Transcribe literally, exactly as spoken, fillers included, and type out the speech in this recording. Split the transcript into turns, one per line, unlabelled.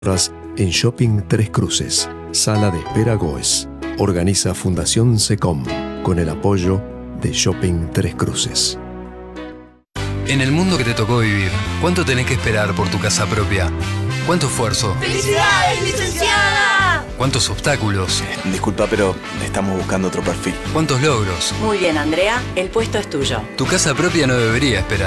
En Shopping Tres Cruces, Sala de Espera Goes. Organiza Fundación SECOM con el apoyo de Shopping Tres Cruces.
En el mundo que te tocó vivir, ¿cuánto tenés que esperar por tu casa propia? ¿Cuánto esfuerzo?
¡Felicidades, licenciada!
¿Cuántos obstáculos?
Disculpa, pero estamos buscando otro perfil.
¿Cuántos logros?
Muy bien, Andrea, el puesto es tuyo.
Tu casa propia no debería esperar.